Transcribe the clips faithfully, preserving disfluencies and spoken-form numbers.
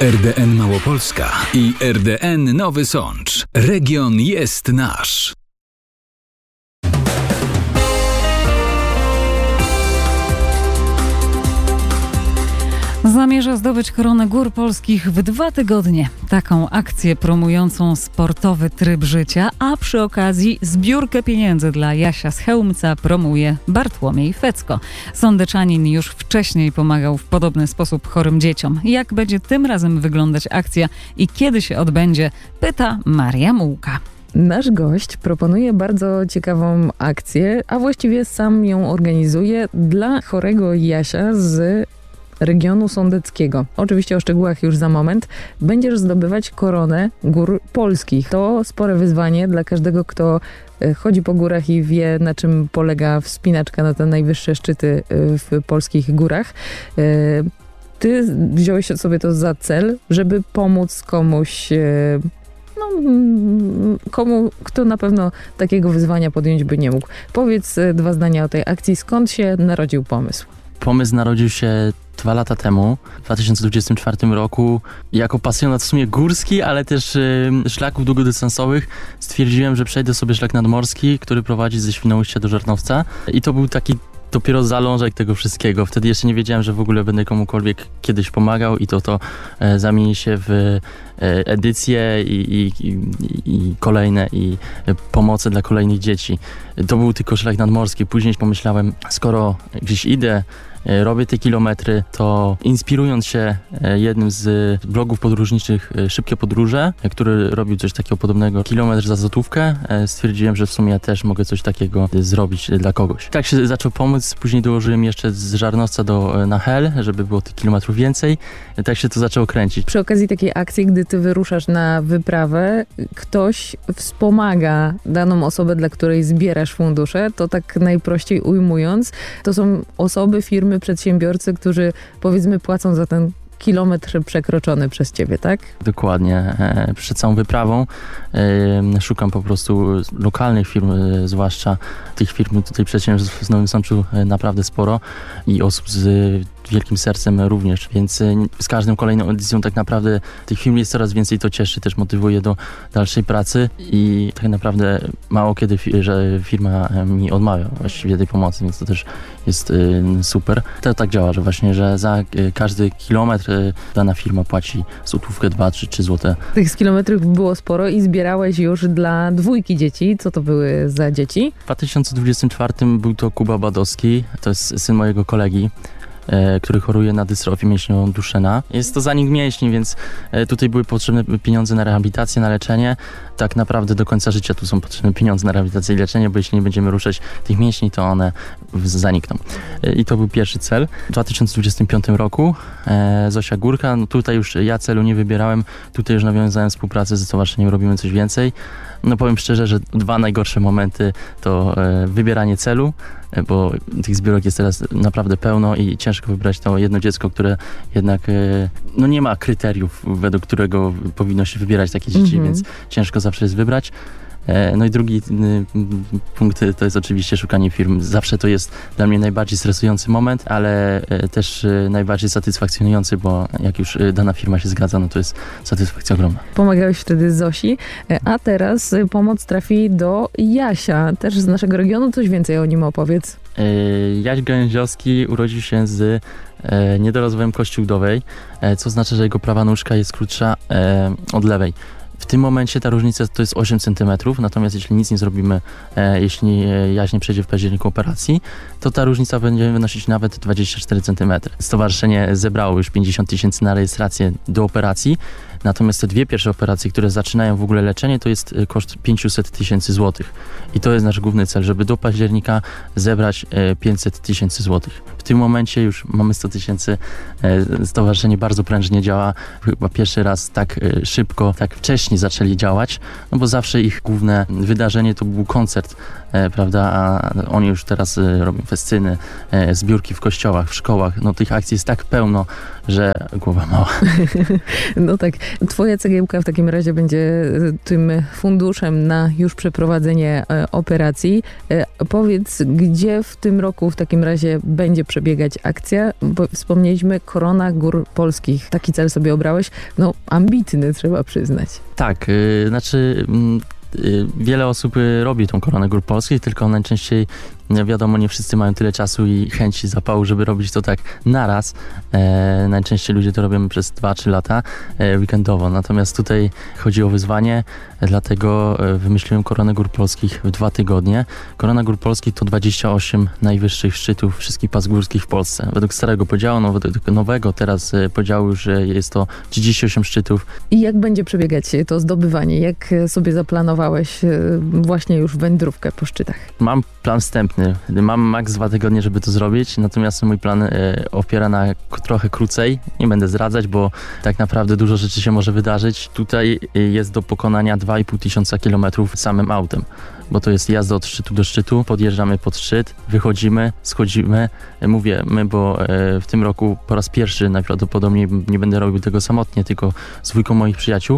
R D N Małopolska i R D N Nowy Sącz. Region jest nasz. Zamierza zdobyć koronę gór polskich w dwa tygodnie. Taką akcję promującą sportowy tryb życia, a przy okazji zbiórkę pieniędzy dla Jasia z Chełmca promuje Bartłomiej Fecko. Sądeczanin już wcześniej pomagał w podobny sposób chorym dzieciom. Jak będzie tym razem wyglądać akcja i kiedy się odbędzie, pyta Maria Mułka. Nasz gość proponuje bardzo ciekawą akcję, a właściwie sam ją organizuje dla chorego Jasia z regionu sądeckiego. Oczywiście o szczegółach już za moment. Będziesz zdobywać koronę gór polskich. To spore wyzwanie dla każdego, kto chodzi po górach i wie, na czym polega wspinaczka na te najwyższe szczyty w polskich górach. Ty wziąłeś sobie to za cel, żeby pomóc komuś, no, komu, kto na pewno takiego wyzwania podjąć by nie mógł. Powiedz dwa zdania o tej akcji. Skąd się narodził pomysł? Pomysł narodził się dwa lata temu, w dwa tysiące dwudziestym czwartym roku. Jako pasjonat w sumie górski, ale też y, szlaków długodystansowych stwierdziłem, że przejdę sobie szlak nadmorski, który prowadzi ze Świnoujścia do Żarnowca. I to był taki dopiero zalążek tego wszystkiego. Wtedy jeszcze nie wiedziałem, że w ogóle będę komukolwiek kiedyś pomagał i to to e, zamieni się w e, edycje i, i, i, i kolejne i e, pomoce dla kolejnych dzieci. To był tylko szlak nadmorski. Później pomyślałem, skoro gdzieś idę, robię te kilometry, to inspirując się jednym z blogów podróżniczych Szybkie Podróże, który robił coś takiego podobnego, kilometr za złotówkę, stwierdziłem, że w sumie ja też mogę coś takiego zrobić dla kogoś. Tak się zaczął pomóc, później dołożyłem jeszcze z Żarnowca do na Hel, żeby było tych kilometrów więcej. Tak się to zaczęło kręcić. Przy okazji takiej akcji, gdy ty wyruszasz na wyprawę, ktoś wspomaga daną osobę, dla której zbierasz fundusze, to tak najprościej ujmując, to są osoby, firmy, przedsiębiorcy, którzy powiedzmy płacą za ten kilometr przekroczony przez ciebie, tak? Dokładnie. Przed całą wyprawą e, szukam po prostu lokalnych firm, e, zwłaszcza tych firm, tutaj przedsiębiorstw w Nowym Sączu e, naprawdę sporo i osób z wielkim sercem również, więc z każdą kolejną edycją tak naprawdę tych firm jest coraz więcej, to cieszy, też motywuje do dalszej pracy i tak naprawdę mało kiedy, że firma mi odmawia właściwie tej pomocy, więc to też jest super. To tak działa, że właśnie, że za każdy kilometr dana firma płaci złotówkę, dwa, trzy, trzy złote. Tych z kilometrów było sporo i zbierałeś już dla dwójki dzieci. Co to były za dzieci? W dwa tysiące dwudziestym czwartym był to Kuba Badowski, to jest syn mojego kolegi, który choruje na dystrofię mięśniową Duchenne. Jest to zanik mięśni, więc tutaj były potrzebne pieniądze na rehabilitację, na leczenie. Tak naprawdę do końca życia tu są potrzebne pieniądze na rehabilitację i leczenie, bo jeśli nie będziemy ruszać tych mięśni, to one zanikną. I to był pierwszy cel. W dwa tysiące dwudziestym piątym roku Zosia Górka, no tutaj już ja celu nie wybierałem, tutaj już nawiązałem współpracę ze stowarzyszeniem Robimy Coś Więcej. No powiem szczerze, że dwa najgorsze momenty to e, wybieranie celu, e, bo tych zbiórek jest teraz naprawdę pełno i ciężko wybrać to jedno dziecko, które jednak e, no nie ma kryteriów, według którego powinno się wybierać takie dzieci, mm-hmm. więc ciężko zawsze jest wybrać. No i drugi punkt to jest oczywiście szukanie firm. Zawsze to jest dla mnie najbardziej stresujący moment, ale też najbardziej satysfakcjonujący, bo jak już dana firma się zgadza, no to jest satysfakcja ogromna. Pomagałeś wtedy Zosi, a teraz pomoc trafi do Jasia, też z naszego regionu. Coś więcej o nim opowiedz. Jaś Gałęziowski urodził się z niedorozwojem kości udowej, co oznacza, że jego prawa nóżka jest krótsza od lewej. W tym momencie ta różnica to jest osiem centymetrów, natomiast jeśli nic nie zrobimy, e, jeśli Jaś nie przejdzie w październiku operacji, to ta różnica będzie wynosić nawet dwadzieścia cztery centymetry. Stowarzyszenie zebrało już pięćdziesiąt tysięcy na rejestrację do operacji, natomiast te dwie pierwsze operacje, które zaczynają w ogóle leczenie, to jest koszt pięćset tysięcy złotych. I to jest nasz główny cel, żeby do października zebrać e, pięćset tysięcy złotych. W tym momencie już mamy sto tysięcy, e, stowarzyszenie bardzo prężnie działa, chyba pierwszy raz tak e, szybko, tak wcześnie zaczęli działać, no bo zawsze ich główne wydarzenie to był koncert, e, prawda, a oni już teraz e, robią festyny, e, zbiórki w kościołach, w szkołach, no tych akcji jest tak pełno, że głowa mała. No tak, Twoja cegiełka w takim razie będzie tym funduszem na już przeprowadzenie e, operacji. E, powiedz, gdzie w tym roku w takim razie będzie przebiegać akcja? Bo wspomnieliśmy Korona Gór Polskich. Taki cel sobie obrałeś. No, ambitny, trzeba przyznać. Tak, yy, znaczy... Yy, Wiele osób robi tą Koronę Gór Polskich, tylko najczęściej, wiadomo, nie wszyscy mają tyle czasu i chęci, zapału, żeby robić to tak naraz. E, najczęściej ludzie to robią przez dwa trzy lata e, weekendowo. Natomiast tutaj chodzi o wyzwanie, e, dlatego e, wymyśliłem Koronę Gór Polskich w dwa tygodnie. Korona Gór Polskich to dwadzieścia osiem najwyższych szczytów wszystkich pas górskich w Polsce. Według starego podziału, no, według nowego teraz e, podziału już e, jest to trzydzieści osiem szczytów. I jak będzie przebiegać to zdobywanie? Jak sobie zaplanowałeś e, właśnie już wędrówkę po szczytach? Mam plan wstępny. Mam maks dwa tygodnie, żeby to zrobić, natomiast mój plan e, opiera na k- trochę krócej. Nie będę zdradzać, bo tak naprawdę dużo rzeczy się może wydarzyć. Tutaj e, jest do pokonania dwa i pół tysiąca kilometrów samym autem, bo to jest jazda od szczytu do szczytu. Podjeżdżamy pod szczyt, wychodzimy, schodzimy. E, mówię my, bo e, w tym roku po raz pierwszy najprawdopodobniej nie będę robił tego samotnie, tylko z dwójką moich przyjaciół.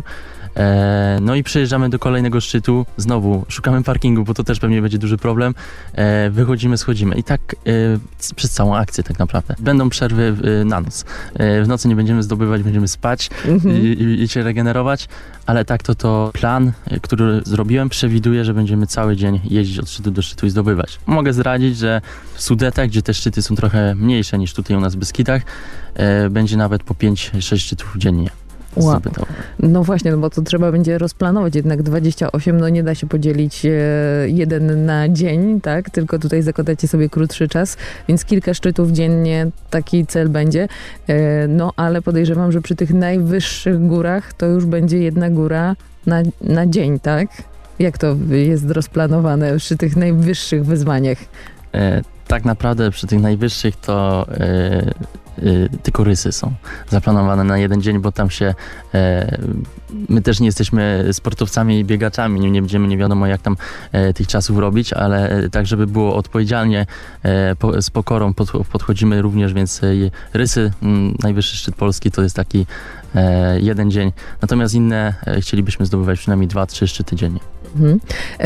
E, no i przejeżdżamy do kolejnego szczytu, znowu szukamy parkingu, bo to też pewnie będzie duży problem, e, wychodzimy, schodzimy i tak e, przez całą akcję tak naprawdę. Będą przerwy e, na noc. E, w nocy nie będziemy zdobywać, będziemy spać Mhm. i, i, i się regenerować, ale tak to to plan, e, który zrobiłem, przewiduje, że będziemy cały dzień jeździć od szczytu do szczytu i zdobywać. Mogę zdradzić, że w Sudetach, gdzie te szczyty są trochę mniejsze niż tutaj u nas w Beskidach, e, będzie nawet po pięć sześć szczytów dziennie. Wow. Zdobytą. No właśnie, no bo to trzeba będzie rozplanować. Jednak dwadzieścia osiem, no nie da się podzielić e, jeden na dzień, tak? Tylko tutaj zakładacie sobie krótszy czas, więc kilka szczytów dziennie taki cel będzie. E, no ale podejrzewam, że przy tych najwyższych górach to już będzie jedna góra na, na dzień, tak? Jak to jest rozplanowane przy tych najwyższych wyzwaniach? E, tak naprawdę przy tych najwyższych to e, e, tylko rysy są zaplanowane na jeden dzień, bo tam się e, my też nie jesteśmy sportowcami i biegaczami, nie, nie będziemy nie wiadomo jak tam e, tych czasów robić, ale e, tak żeby było odpowiedzialnie, e, po, z pokorą pod, podchodzimy również, więc e, rysy, m, najwyższy szczyt Polski to jest taki e, jeden dzień, natomiast inne e, chcielibyśmy zdobywać przynajmniej dwa trzy szczyty dziennie. Mhm.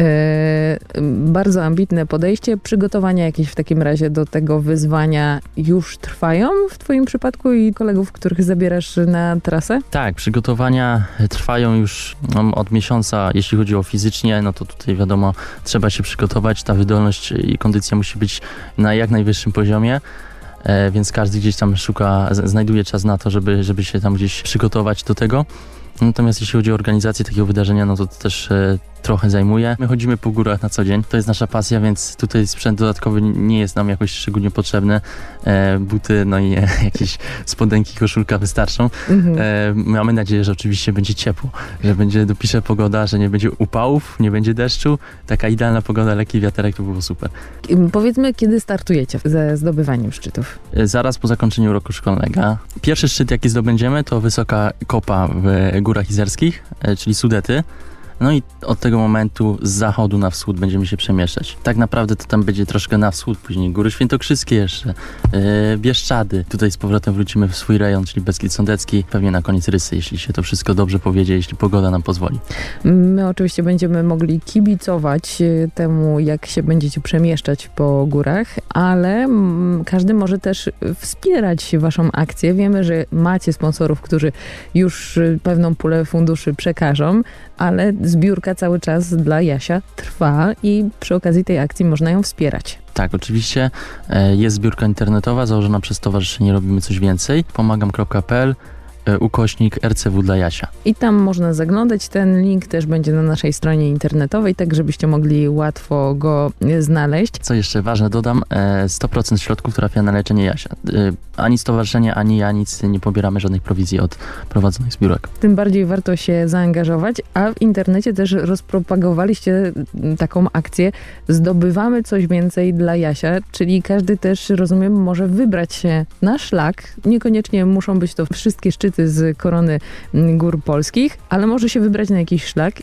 E, bardzo ambitne podejście. Przygotowania jakieś w takim razie do tego wyzwania już trwają w twoim przypadku i kolegów, których zabierasz na trasę? Tak, przygotowania trwają już no, od miesiąca. Jeśli chodzi o fizycznie, no to tutaj wiadomo, trzeba się przygotować. Ta wydolność i kondycja musi być na jak najwyższym poziomie. E, więc każdy gdzieś tam szuka, z- znajduje czas na to, żeby, żeby się tam gdzieś przygotować do tego. Natomiast jeśli chodzi o organizację takiego wydarzenia, no to, to też e, trochę zajmuje. My chodzimy po górach na co dzień, to jest nasza pasja, więc tutaj sprzęt dodatkowy nie jest nam jakoś szczególnie potrzebny. E, buty, no i e, jakieś spodenki, koszulka wystarczą. Mhm. E, mamy nadzieję, że oczywiście będzie ciepło, że będzie dopisze pogoda, że nie będzie upałów, nie będzie deszczu. Taka idealna pogoda, lekki wiaterek, to było super. Powiedzmy, kiedy startujecie ze zdobywaniem szczytów? E, zaraz po zakończeniu roku szkolnego. Pierwszy szczyt, jaki zdobędziemy, to wysoka kopa w Górach Izerskich, e, czyli Sudety. No i od tego momentu z zachodu na wschód będziemy się przemieszczać. Tak naprawdę to tam będzie troszkę na wschód, później Góry Świętokrzyskie jeszcze, yy, Bieszczady. Tutaj z powrotem wrócimy w swój rejon, czyli Beskid Sądecki. Pewnie na koniec Rysy, jeśli się to wszystko dobrze powiedzie, jeśli pogoda nam pozwoli. My oczywiście będziemy mogli kibicować e, temu, jak się będziecie przemieszczać po górach, ale mm, każdy może też wspierać waszą akcję. Wiemy, że macie sponsorów, którzy już e, pewną pulę funduszy przekażą, ale zbiórka cały czas dla Jasia trwa i przy okazji tej akcji można ją wspierać. Tak, oczywiście e, jest zbiórka internetowa założona przez Stowarzyszenie Robimy Coś Więcej. pomagam kropka p l ukośnik R C W dla Jasia. I tam można zaglądać. Ten link też będzie na naszej stronie internetowej, tak żebyście mogli łatwo go znaleźć. Co jeszcze ważne, dodam, e, sto procent środków trafia na leczenie Jasia. E, ani stowarzyszenie, ani ja nic nie pobieramy żadnych prowizji od prowadzonych zbiórek. Tym bardziej warto się zaangażować, a w internecie też rozpropagowaliście taką akcję Zdobywamy coś więcej dla Jasia, czyli każdy też, rozumiem, może wybrać się na szlak. Niekoniecznie muszą być to wszystkie szczyty z Korony Gór Polskich, ale może się wybrać na jakiś szlak i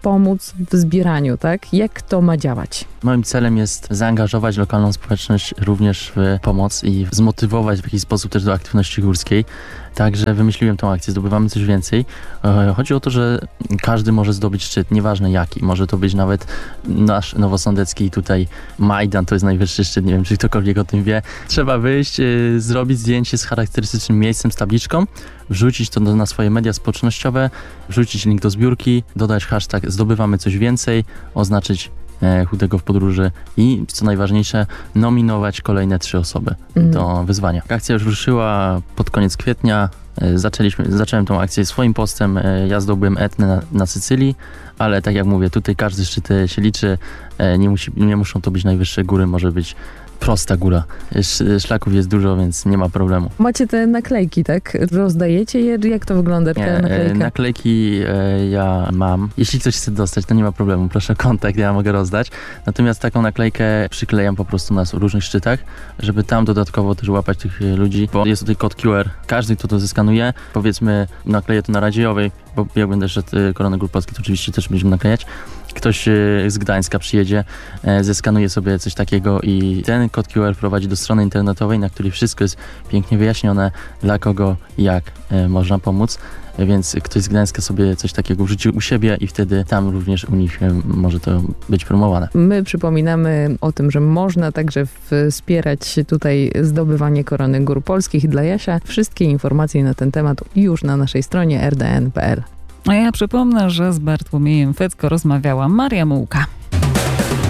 pomóc w zbieraniu, tak? Jak to ma działać? Moim celem jest zaangażować lokalną społeczność również w pomoc i zmotywować w jakiś sposób też do aktywności górskiej. Także wymyśliłem tą akcję, zdobywamy coś więcej. Chodzi o to, że każdy może zdobyć szczyt, nieważne jaki. Może to być nawet nasz nowosądecki tutaj Majdan, to jest najwyższy szczyt, nie wiem, czy ktokolwiek o tym wie. Trzeba wyjść, yy, zrobić zdjęcie z charakterystycznym miejscem, z tabliczką, wrzucić to na swoje media społecznościowe, wrzucić link do zbiórki, dodać hashtag zdobywamy coś więcej, oznaczyć Chudego w podróży i, co najważniejsze, nominować kolejne trzy osoby mm. do wyzwania. Akcja już ruszyła pod koniec kwietnia. Zaczęliśmy, zacząłem tą akcję swoim postem. Ja zdobyłem Etnę na, na Sycylii, ale tak jak mówię, tutaj każdy szczyt się liczy. Nie, musi, nie muszą to być najwyższe góry, może być prosta góra. Szlaków jest dużo, więc nie ma problemu. Macie te naklejki, tak? Rozdajecie je? Jak to wygląda? Nie, naklejka? Naklejki e, ja mam. Jeśli ktoś chce dostać, to nie ma problemu. Proszę kontakt, ja mogę rozdać. Natomiast taką naklejkę przyklejam po prostu na różnych szczytach, żeby tam dodatkowo też łapać tych ludzi, bo jest tutaj kod Q R. Każdy, kto to zeskanuje, powiedzmy, nakleję to na Radziejowej, bo jak będę szedł Koronę Gór Polskich, to oczywiście też będziemy naklejać. Ktoś z Gdańska przyjedzie, zeskanuje sobie coś takiego i ten kod Q R prowadzi do strony internetowej, na której wszystko jest pięknie wyjaśnione, dla kogo i jak można pomóc. Więc ktoś z Gdańska sobie coś takiego wrzuci u siebie i wtedy tam również u nich może to być promowane. My przypominamy o tym, że można także wspierać tutaj zdobywanie Korony Gór Polskich dla Jasia. Wszystkie informacje na ten temat już na naszej stronie r d n kropka p l. A ja przypomnę, że z Bartłomiejem Fecko rozmawiała Maria Mułka.